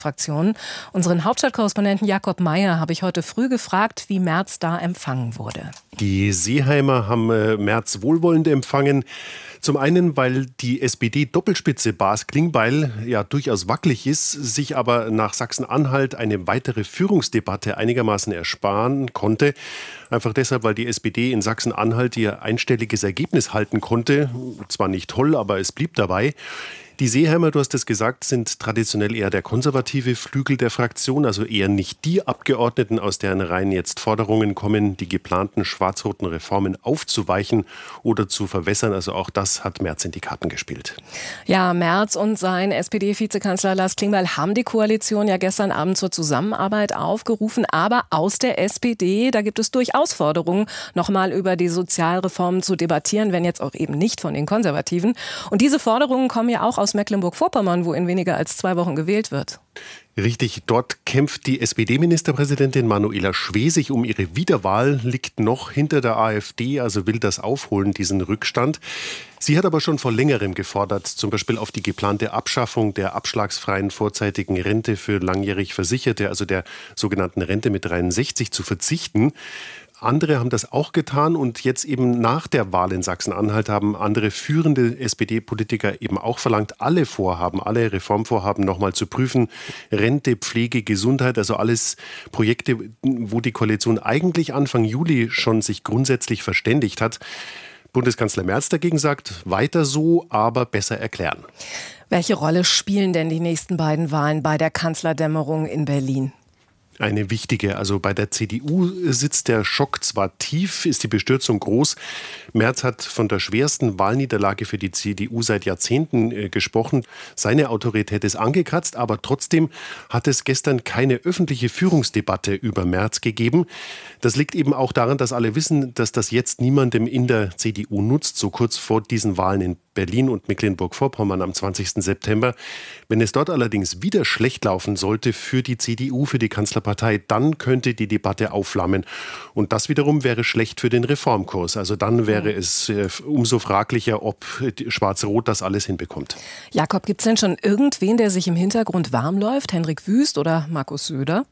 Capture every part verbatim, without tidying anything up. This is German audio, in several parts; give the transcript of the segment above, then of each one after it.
Fraktionen. Unseren Hauptstadtkorrespondenten Jakob Mayer habe ich heute früh gefragt, wie Merz da empfangen wurde. Die Seeheimer haben äh, Merz wohlwollend empfangen. Zum einen, weil die S P D-Doppelspitze Bas Klingbeil ja durchaus wackelig ist, sich aber nach Sachsen-Anhalt eine weitere Führungsdebatte einigermaßen ersparen konnte. Einfach deshalb, weil die S P D in Sachsen-Anhalt ihr einstelliges Ergebnis halten konnte. Zwar nicht toll, aber es blieb dabei. Die Seeheimer, du hast es gesagt, sind traditionell eher der konservative Flügel der Fraktion, also eher nicht die Abgeordneten, aus deren Reihen jetzt Forderungen kommen, die geplanten schwarz-roten Reformen aufzuweichen oder zu verwässern. Also auch das hat Merz in die Karten gespielt. Ja, Merz und sein S P D-Vizekanzler Lars Klingbeil haben die Koalition ja gestern Abend zur Zusammenarbeit aufgerufen. Aber aus der S P D, da gibt es durchaus Forderungen, nochmal über die Sozialreformen zu debattieren, wenn jetzt auch eben nicht von den Konservativen. Und diese Forderungen kommen ja auch aus Mecklenburg-Vorpommern, wo in weniger als zwei Wochen gewählt wird. Richtig, dort kämpft die S P D-Ministerpräsidentin Manuela Schwesig um ihre Wiederwahl, liegt noch hinter der AfD, also will das aufholen, diesen Rückstand. Sie hat aber schon vor längerem gefordert, zum Beispiel auf die geplante Abschaffung der abschlagsfreien vorzeitigen Rente für langjährig Versicherte, also der sogenannten Rente mit dreiundsechzig, zu verzichten. Andere haben das auch getan und jetzt eben nach der Wahl in Sachsen-Anhalt haben andere führende S P D-Politiker eben auch verlangt, alle Vorhaben, alle Reformvorhaben nochmal zu prüfen. Rente, Pflege, Gesundheit, also alles Projekte, wo die Koalition eigentlich Anfang Juli schon sich grundsätzlich verständigt hat. Bundeskanzler Merz dagegen sagt, weiter so, aber besser erklären. Welche Rolle spielen denn die nächsten beiden Wahlen bei der Kanzlerdämmerung in Berlin? Eine wichtige. Also bei der C D U sitzt der Schock zwar tief, ist die Bestürzung groß. Merz hat von der schwersten Wahlniederlage für die C D U seit Jahrzehnten äh, gesprochen. Seine Autorität ist angekratzt, aber trotzdem hat es gestern keine öffentliche Führungsdebatte über Merz gegeben. Das liegt eben auch daran, dass alle wissen, dass das jetzt niemandem in der C D U nutzt, so kurz vor diesen Wahlen in Berlin und Mecklenburg-Vorpommern am zwanzigsten September. Wenn es dort allerdings wieder schlecht laufen sollte für die C D U, für die Kanzlerpartei, dann könnte die Debatte aufflammen. Und das wiederum wäre schlecht für den Reformkurs. Also dann wäre es äh, umso fraglicher, ob Schwarz-Rot das alles hinbekommt. Jakob, gibt es denn schon irgendwen, der sich im Hintergrund warm läuft? Henrik Wüst oder Markus Söder?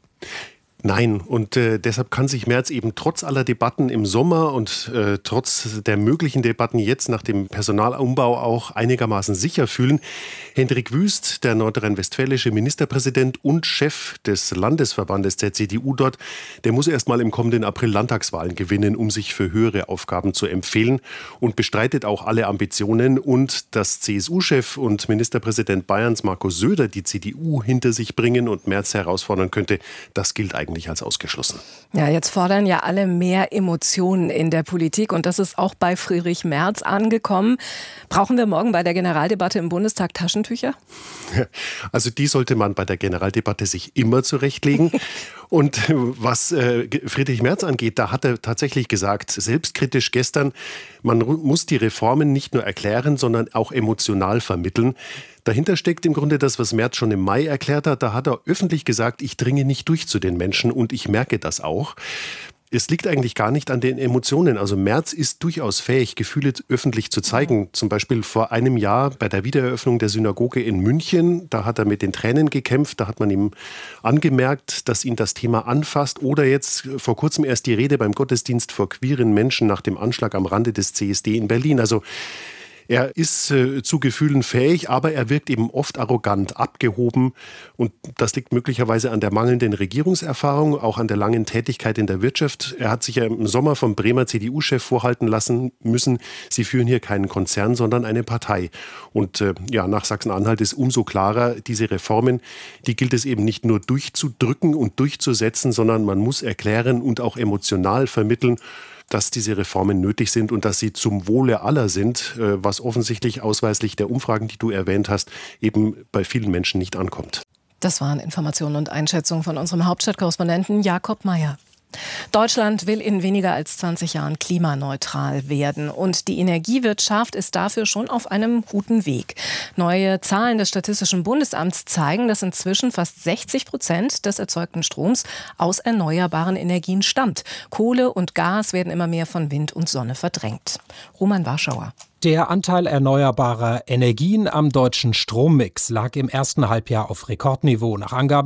Nein, und äh, deshalb kann sich Merz eben trotz aller Debatten im Sommer und äh, trotz der möglichen Debatten jetzt nach dem Personalumbau auch einigermaßen sicher fühlen. Hendrik Wüst, der nordrhein-westfälische Ministerpräsident und Chef des Landesverbandes der C D U dort, der muss erst mal im kommenden April Landtagswahlen gewinnen, um sich für höhere Aufgaben zu empfehlen und bestreitet auch alle Ambitionen. Und dass C S U-Chef und Ministerpräsident Bayerns Markus Söder die C D U hinter sich bringen und Merz herausfordern könnte, das gilt eigentlich nicht als ausgeschlossen. Ja, jetzt fordern ja alle mehr Emotionen in der Politik und das ist auch bei Friedrich Merz angekommen. Brauchen wir morgen bei der Generaldebatte im Bundestag Taschentücher? Also die sollte man bei der Generaldebatte sich immer zurechtlegen. Und was äh, Friedrich Merz angeht, da hat er tatsächlich gesagt, selbstkritisch gestern, man muss die Reformen nicht nur erklären, sondern auch emotional vermitteln. Dahinter steckt im Grunde das, was Merz schon im Mai erklärt hat. Da hat er öffentlich gesagt, ich dringe nicht durch zu den Menschen und ich merke das auch. Es liegt eigentlich gar nicht an den Emotionen. Also Merz ist durchaus fähig, Gefühle öffentlich zu zeigen. Zum Beispiel vor einem Jahr bei der Wiedereröffnung der Synagoge in München. Da hat er mit den Tränen gekämpft. Da hat man ihm angemerkt, dass ihn das Thema anfasst. Oder jetzt vor kurzem erst die Rede beim Gottesdienst vor queeren Menschen nach dem Anschlag am Rande des C S D in Berlin. Also er ist äh, zu Gefühlen fähig, aber er wirkt eben oft arrogant, abgehoben. Und das liegt möglicherweise an der mangelnden Regierungserfahrung, auch an der langen Tätigkeit in der Wirtschaft. Er hat sich ja im Sommer vom Bremer C D U-Chef vorhalten lassen müssen, sie führen hier keinen Konzern, sondern eine Partei. Und äh, ja, nach Sachsen-Anhalt ist umso klarer, diese Reformen, die gilt es eben nicht nur durchzudrücken und durchzusetzen, sondern man muss erklären und auch emotional vermitteln, dass diese Reformen nötig sind und dass sie zum Wohle aller sind, was offensichtlich ausweislich der Umfragen, die du erwähnt hast, eben bei vielen Menschen nicht ankommt. Das waren Informationen und Einschätzungen von unserem Hauptstadtkorrespondenten Jakob Mayer. Deutschland will in weniger als zwanzig Jahren klimaneutral werden und die Energiewirtschaft ist dafür schon auf einem guten Weg. Neue Zahlen des Statistischen Bundesamts zeigen, dass inzwischen fast sechzig Prozent des erzeugten Stroms aus erneuerbaren Energien stammt. Kohle und Gas werden immer mehr von Wind und Sonne verdrängt. Roman Warschauer. Der Anteil erneuerbarer Energien am deutschen Strommix lag im ersten Halbjahr auf Rekordniveau. Nach Angaben